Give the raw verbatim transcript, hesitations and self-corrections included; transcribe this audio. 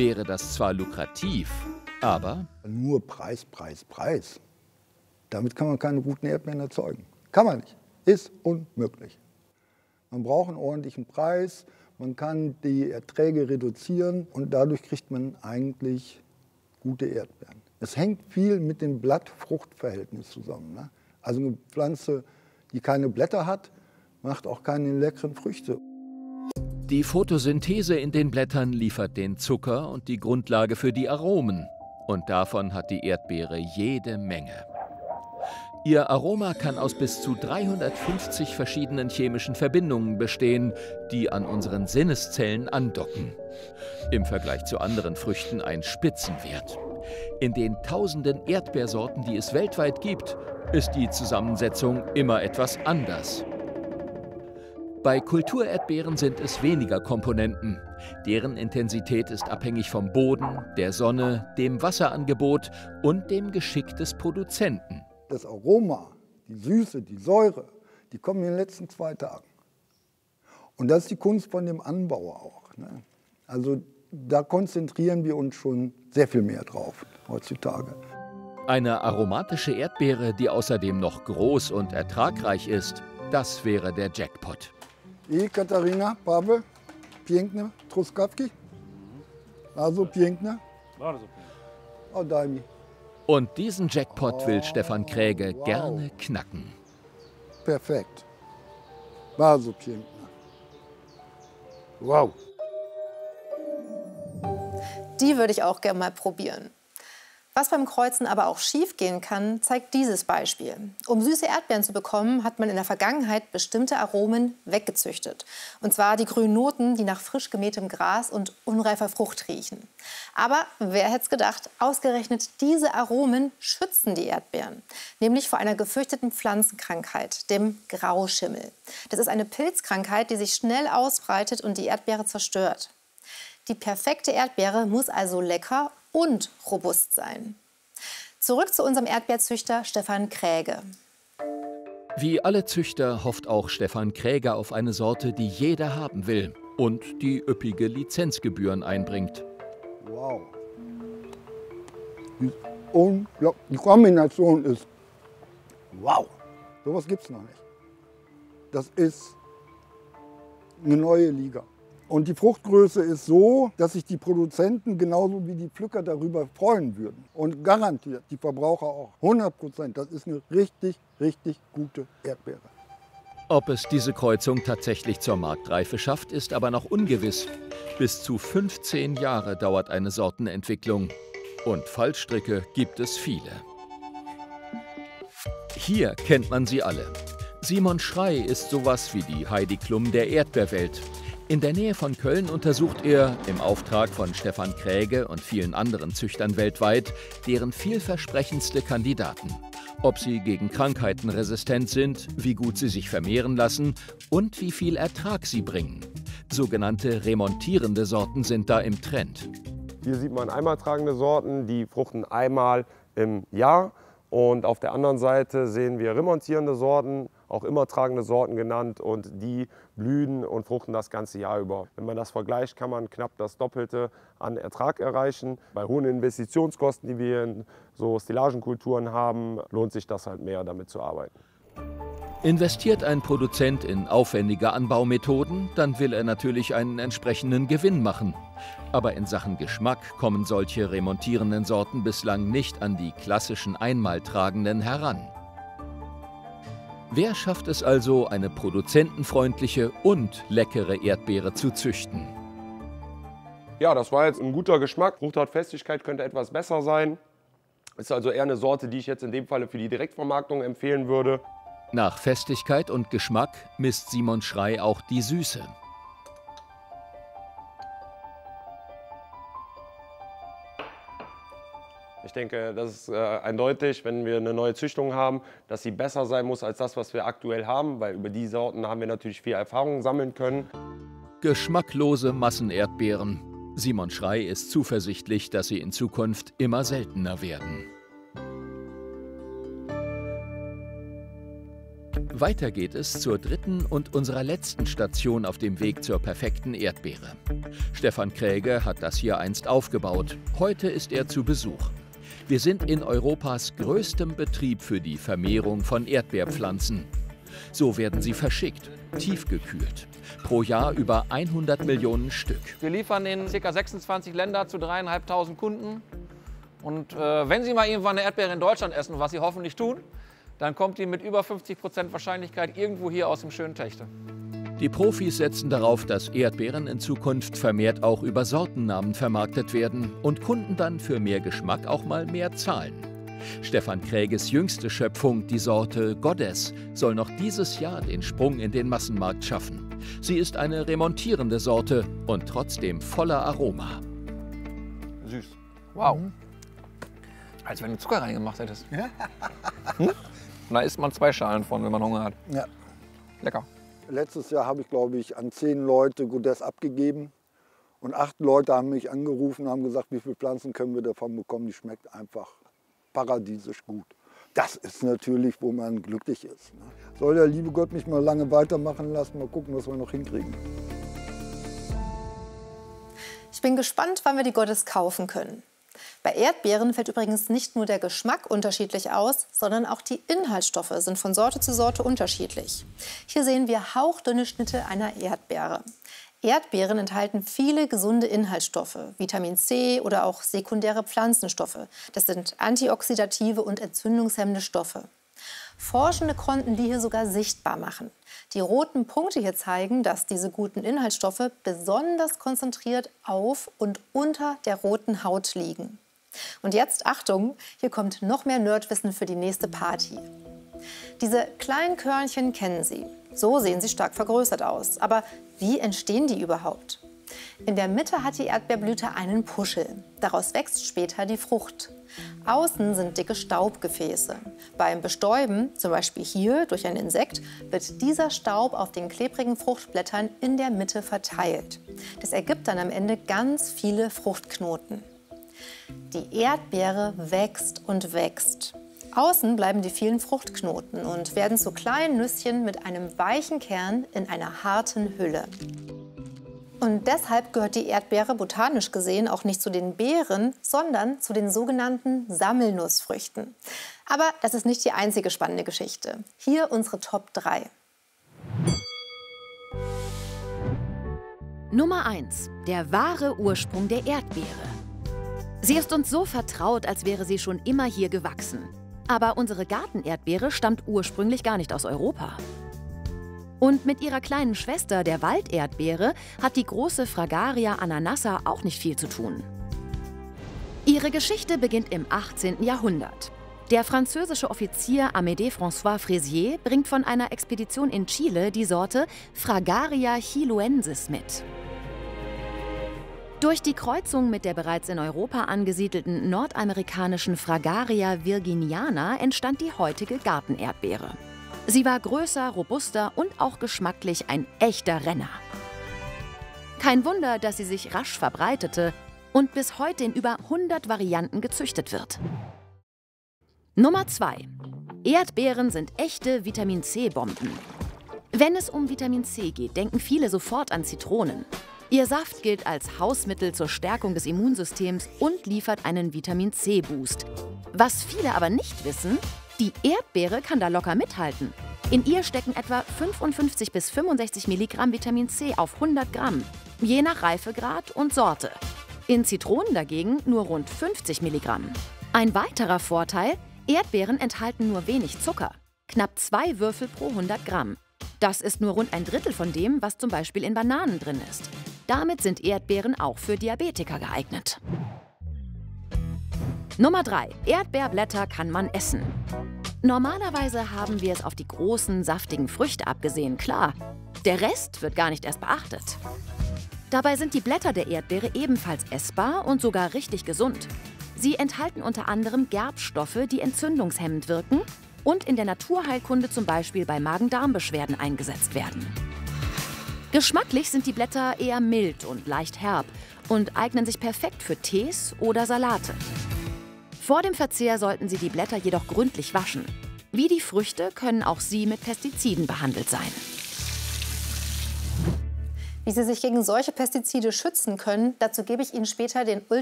wäre das zwar lukrativ, aber nur Preis, Preis, Preis. Damit kann man keine guten Erdbeeren erzeugen. Kann man nicht. Ist unmöglich. Man braucht einen ordentlichen Preis, man kann die Erträge reduzieren und dadurch kriegt man eigentlich gute Erdbeeren. Es hängt viel mit dem Blatt-Frucht-Verhältnis zusammen. Ne? Also eine Pflanze, die keine Blätter hat, macht auch keine leckeren Früchte. Die Photosynthese in den Blättern liefert den Zucker und die Grundlage für die Aromen. Und davon hat die Erdbeere jede Menge. Ihr Aroma kann aus bis zu dreihundertfünfzig verschiedenen chemischen Verbindungen bestehen, die an unseren Sinneszellen andocken. Im Vergleich zu anderen Früchten ein Spitzenwert. In den tausenden Erdbeersorten, die es weltweit gibt, ist die Zusammensetzung immer etwas anders. Bei Kulturerdbeeren sind es weniger Komponenten. Deren Intensität ist abhängig vom Boden, der Sonne, dem Wasserangebot und dem Geschick des Produzenten. Das Aroma, die Süße, die Säure, die kommen in den letzten zwei Tagen. Und das ist die Kunst von dem Anbauer auch. Ne? Also da konzentrieren wir uns schon sehr viel mehr drauf heutzutage. Eine aromatische Erdbeere, die außerdem noch groß und ertragreich ist, das wäre der Jackpot. I Katarina, Pavel, piękne, truskawki. Also piękne. Oh, daj mi. Und diesen Jackpot will Stefan Kräge wow. gerne knacken. Perfekt. Bardzo piękne. Wow. Die würde ich auch gerne mal probieren. Was beim Kreuzen aber auch schief gehen kann, zeigt dieses Beispiel. Um süße Erdbeeren zu bekommen, hat man in der Vergangenheit bestimmte Aromen weggezüchtet. Und zwar die grünen Noten, die nach frisch gemähtem Gras und unreifer Frucht riechen. Aber wer hätte es gedacht, ausgerechnet diese Aromen schützen die Erdbeeren. Nämlich vor einer gefürchteten Pflanzenkrankheit, dem Grauschimmel. Das ist eine Pilzkrankheit, die sich schnell ausbreitet und die Erdbeere zerstört. Die perfekte Erdbeere muss also lecker und robust sein. Zurück zu unserem Erdbeerzüchter Stefan Kräge. Wie alle Züchter hofft auch Stefan Kräge auf eine Sorte, die jeder haben will und die üppige Lizenzgebühren einbringt. Wow. Und die Kombination ist wow. Sowas gibt es noch nicht. Das ist eine neue Liga. Und die Fruchtgröße ist so, dass sich die Produzenten genauso wie die Pflücker darüber freuen würden. Und garantiert die Verbraucher auch. hundert Prozent. Das ist eine richtig, richtig gute Erdbeere. Ob es diese Kreuzung tatsächlich zur Marktreife schafft, ist aber noch ungewiss. Bis zu fünfzehn Jahre dauert eine Sortenentwicklung. Und Fallstricke gibt es viele. Hier kennt man sie alle. Simon Schrey ist sowas wie die Heidi Klum der Erdbeerwelt. In der Nähe von Köln untersucht er, im Auftrag von Stefan Kräge und vielen anderen Züchtern weltweit, deren vielversprechendste Kandidaten. Ob sie gegen Krankheiten resistent sind, wie gut sie sich vermehren lassen und wie viel Ertrag sie bringen. Sogenannte remontierende Sorten sind da im Trend. Hier sieht man einmal tragende Sorten, die fruchten einmal im Jahr. Und auf der anderen Seite sehen wir remontierende Sorten, auch immer tragende Sorten genannt, und die blühen und fruchten das ganze Jahr über. Wenn man das vergleicht, kann man knapp das Doppelte an Ertrag erreichen. Bei hohen Investitionskosten, die wir in so Stillagenkulturen haben, lohnt sich das halt mehr, damit zu arbeiten. Investiert ein Produzent in aufwendige Anbaumethoden, dann will er natürlich einen entsprechenden Gewinn machen. Aber in Sachen Geschmack kommen solche remontierenden Sorten bislang nicht an die klassischen Einmaltragenden heran. Wer schafft es also, eine produzentenfreundliche und leckere Erdbeere zu züchten? Ja, das war jetzt ein guter Geschmack. Fruchthautfestigkeit könnte etwas besser sein. Ist also eher eine Sorte, die ich jetzt in dem Falle für die Direktvermarktung empfehlen würde. Nach Festigkeit und Geschmack misst Simon Schrey auch die Süße. Ich denke, das ist äh, eindeutig, wenn wir eine neue Züchtung haben, dass sie besser sein muss als das, was wir aktuell haben, weil über die Sorten haben wir natürlich viel Erfahrung sammeln können. Geschmacklose Massenerdbeeren. Simon Schrey ist zuversichtlich, dass sie in Zukunft immer seltener werden. Weiter geht es zur dritten und unserer letzten Station auf dem Weg zur perfekten Erdbeere. Stefan Kräge hat das hier einst aufgebaut. Heute ist er zu Besuch. Wir sind in Europas größtem Betrieb für die Vermehrung von Erdbeerpflanzen. So werden sie verschickt, tiefgekühlt. Pro Jahr über hundert Millionen Stück. Wir liefern in ca. sechsundzwanzig Länder zu dreieinhalbtausend Kunden. Und äh, wenn Sie mal irgendwann eine Erdbeere in Deutschland essen, was Sie hoffentlich tun, dann kommt die mit über fünfzig Prozent Wahrscheinlichkeit irgendwo hier aus dem schönen Techte. Die Profis setzen darauf, dass Erdbeeren in Zukunft vermehrt auch über Sortennamen vermarktet werden und Kunden dann für mehr Geschmack auch mal mehr zahlen. Stefan Kräges jüngste Schöpfung, die Sorte Goddess, soll noch dieses Jahr den Sprung in den Massenmarkt schaffen. Sie ist eine remontierende Sorte und trotzdem voller Aroma. Süß. Wow. Mhm. Als wenn du Zucker reingemacht hättest. Ja. Hm? Da isst man zwei Schalen von, wenn man Hunger hat. Ja. Lecker. Letztes Jahr habe ich, glaube ich, an zehn Leute Goddess abgegeben. Und acht Leute haben mich angerufen und haben gesagt, wie viele Pflanzen können wir davon bekommen. Die schmeckt einfach paradiesisch gut. Das ist natürlich, wo man glücklich ist. Ne? Soll der liebe Gott mich mal lange weitermachen lassen. Mal gucken, was wir noch hinkriegen. Ich bin gespannt, wann wir die Goddess kaufen können. Bei Erdbeeren fällt übrigens nicht nur der Geschmack unterschiedlich aus, sondern auch die Inhaltsstoffe sind von Sorte zu Sorte unterschiedlich. Hier sehen wir hauchdünne Schnitte einer Erdbeere. Erdbeeren enthalten viele gesunde Inhaltsstoffe, Vitamin C oder auch sekundäre Pflanzenstoffe. Das sind antioxidative und entzündungshemmende Stoffe. Forschende konnten die hier sogar sichtbar machen. Die roten Punkte hier zeigen, dass diese guten Inhaltsstoffe besonders konzentriert auf und unter der roten Haut liegen. Und jetzt, Achtung, hier kommt noch mehr Nerdwissen für die nächste Party. Diese kleinen Körnchen kennen Sie. So sehen sie stark vergrößert aus. Aber wie entstehen die überhaupt? In der Mitte hat die Erdbeerblüte einen Puschel. Daraus wächst später die Frucht. Außen sind dicke Staubgefäße. Beim Bestäuben, zum Beispiel hier durch ein Insekt, wird dieser Staub auf den klebrigen Fruchtblättern in der Mitte verteilt. Das ergibt dann am Ende ganz viele Fruchtknoten. Die Erdbeere wächst und wächst. Außen bleiben die vielen Fruchtknoten und werden zu kleinen Nüsschen mit einem weichen Kern in einer harten Hülle. Und deshalb gehört die Erdbeere botanisch gesehen auch nicht zu den Beeren, sondern zu den sogenannten Sammelnussfrüchten. Aber das ist nicht die einzige spannende Geschichte. Hier unsere Top drei. Nummer eins. Der wahre Ursprung der Erdbeere. Sie ist uns so vertraut, als wäre sie schon immer hier gewachsen. Aber unsere Gartenerdbeere stammt ursprünglich gar nicht aus Europa. Und mit ihrer kleinen Schwester, der Walderdbeere, hat die große Fragaria ananassa auch nicht viel zu tun. Ihre Geschichte beginnt im achtzehnten Jahrhundert. Der französische Offizier Amédée François Fraisier bringt von einer Expedition in Chile die Sorte Fragaria chiloensis mit. Durch die Kreuzung mit der bereits in Europa angesiedelten nordamerikanischen Fragaria virginiana entstand die heutige Gartenerdbeere. Sie war größer, robuster und auch geschmacklich ein echter Renner. Kein Wunder, dass sie sich rasch verbreitete und bis heute in über hundert Varianten gezüchtet wird. Nummer zwei. Erdbeeren sind echte Vitamin-C-Bomben. Wenn es um Vitamin C geht, denken viele sofort an Zitronen. Ihr Saft gilt als Hausmittel zur Stärkung des Immunsystems und liefert einen Vitamin-C-Boost. Was viele aber nicht wissen: Die Erdbeere kann da locker mithalten. In ihr stecken etwa fünfundfünfzig bis fünfundsechzig Milligramm Vitamin C auf hundert Gramm, je nach Reifegrad und Sorte. In Zitronen dagegen nur rund fünfzig Milligramm. Ein weiterer Vorteil: Erdbeeren enthalten nur wenig Zucker, knapp zwei Würfel pro hundert Gramm. Das ist nur rund ein Drittel von dem, was zum Beispiel in Bananen drin ist. Damit sind Erdbeeren auch für Diabetiker geeignet. Nummer drei. Erdbeerblätter kann man essen. Normalerweise haben wir es auf die großen, saftigen Früchte abgesehen, klar. Der Rest wird gar nicht erst beachtet. Dabei sind die Blätter der Erdbeere ebenfalls essbar und sogar richtig gesund. Sie enthalten unter anderem Gerbstoffe, die entzündungshemmend wirken und in der Naturheilkunde zum Beispiel bei Magen-Darm-Beschwerden eingesetzt werden. Geschmacklich sind die Blätter eher mild und leicht herb und eignen sich perfekt für Tees oder Salate. Vor dem Verzehr sollten Sie die Blätter jedoch gründlich waschen. Wie die Früchte können auch sie mit Pestiziden behandelt sein. Wie Sie sich gegen solche Pestizide schützen können, dazu gebe ich Ihnen später den